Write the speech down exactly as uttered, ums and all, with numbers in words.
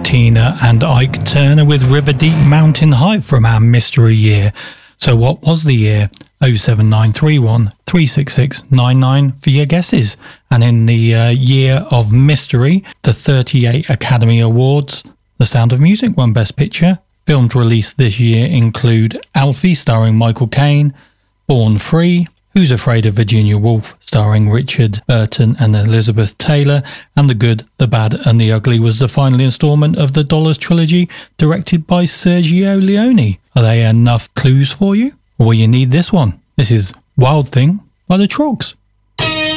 Tina and Ike Turner with River Deep Mountain High from our mystery year. So what was the year? oh seven nine three one, three six six nine nine for your guesses. And in the uh, year of mystery, the thirty-eight Academy Awards, The Sound of Music won Best Picture. Films released this year include Alfie starring Michael Caine, Born Free, Who's Afraid of Virginia Woolf starring Richard Burton and Elizabeth Taylor, and The Good, the Bad and the Ugly was the final instalment of the Dollars trilogy directed by Sergio Leone. Are they enough clues for you? Well, you need this one. This is Wild Thing by the Trogs.